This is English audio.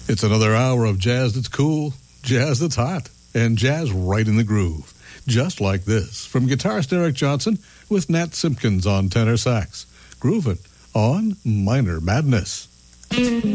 It's another hour of jazz that's cool, jazz that's hot, and jazz right in the groove. Just like this, from guitarist Eric Johnson with Nat Simpkins on tenor sax. Groovin' on Minor Madness.